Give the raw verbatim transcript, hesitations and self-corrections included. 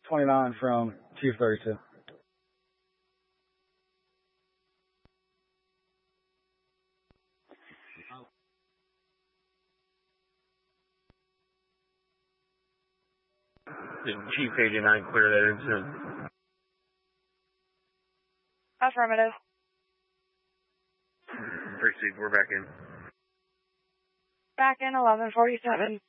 twenty-nine from Chief thirty-two. Did Chief eighty-nine clear that incident? Affirmative. Proceed, we're back in. Back in eleven forty-seven.